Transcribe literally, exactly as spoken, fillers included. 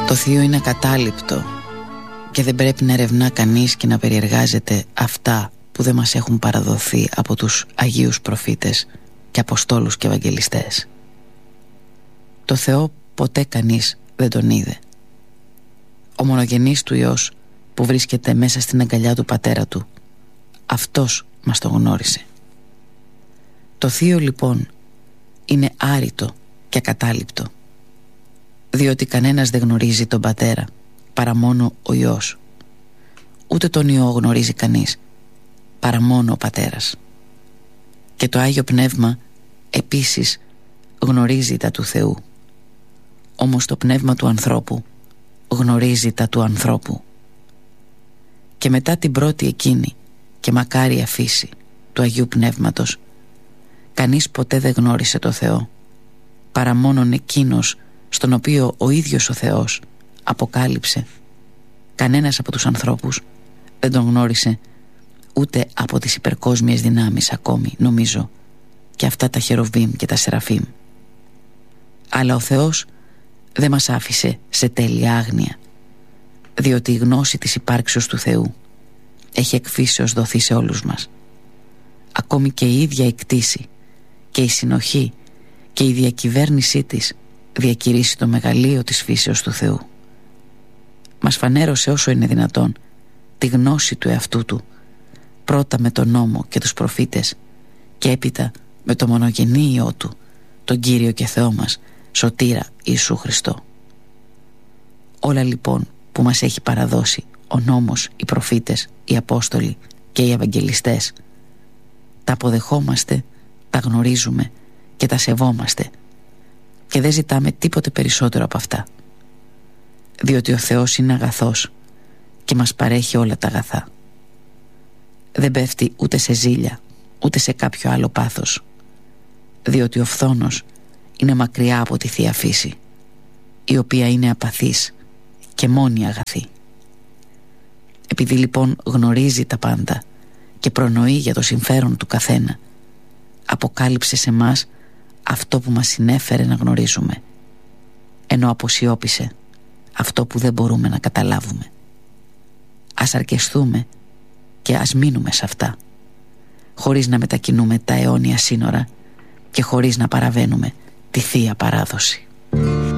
Το θείο είναι ακατάληπτο και δεν πρέπει να ερευνά κανείς και να περιεργάζεται αυτά που δεν μας έχουν παραδοθεί από τους Αγίους Προφήτες και Αποστόλους και Ευαγγελιστές. Το Θεό ποτέ κανείς δεν τον είδε. Ο μονογενής του Υιός που βρίσκεται μέσα στην αγκαλιά του Πατέρα του, αυτός μας το γνώρισε. Το θείο λοιπόν είναι άρρητο και ακατάληπτο, διότι κανένας δεν γνωρίζει τον Πατέρα παρά μόνο ο Υιός. Ούτε τον Υιό γνωρίζει κανείς παρά μόνο ο Πατέρας. Και το Άγιο Πνεύμα επίσης γνωρίζει τα του Θεού. Όμως το πνεύμα του ανθρώπου γνωρίζει τα του ανθρώπου. Και μετά την πρώτη εκείνη και μακάρια φύση του Αγίου Πνεύματος, κανείς ποτέ δεν γνώρισε το Θεό παρά μόνον εκείνος στον οποίο ο ίδιος ο Θεός αποκάλυψε. Κανένας από τους ανθρώπους δεν τον γνώρισε, ούτε από τις υπερκόσμιες δυνάμεις ακόμη, νομίζω, και αυτά τα χεροβίμ και τα σεραφίμ. Αλλά ο Θεός δεν μας άφησε σε τέλεια άγνοια, διότι η γνώση της υπάρξεως του Θεού έχει εκφύσεως δοθεί σε όλους μας. Ακόμη και η ίδια η κτήση και η συνοχή και η διακυβέρνησή της διακηρύσει το μεγαλείο της φύσεως του Θεού. Μας φανέρωσε όσο είναι δυνατόν τη γνώση του εαυτού του, πρώτα με τον νόμο και τους προφήτες και έπειτα με το μονογενή Υιό του, τον Κύριο και Θεό μας, Σωτήρα Ιησού Χριστό. Όλα λοιπόν που μας έχει παραδώσει ο νόμος, οι προφήτες, οι Απόστολοι και οι Ευαγγελιστές, τα αποδεχόμαστε, τα γνωρίζουμε και τα σεβόμαστε και δεν ζητάμε τίποτε περισσότερο από αυτά, διότι ο Θεός είναι αγαθός και μας παρέχει όλα τα αγαθά. Δεν πέφτει ούτε σε ζήλια ούτε σε κάποιο άλλο πάθος, διότι ο φθόνος είναι μακριά από τη Θεία Φύση, η οποία είναι απαθής και μόνη αγαθή. Επειδή λοιπόν γνωρίζει τα πάντα και προνοεί για το συμφέρον του καθένα, αποκάλυψε σε μας αυτό που μας συνέφερε να γνωρίζουμε, ενώ αποσιώπησε αυτό που δεν μπορούμε να καταλάβουμε. Ας αρκεστούμε και ας μείνουμε σε αυτά, χωρίς να μετακινούμε τα αιώνια σύνορα και χωρίς να παραβαίνουμε τη Θεία Παράδοση.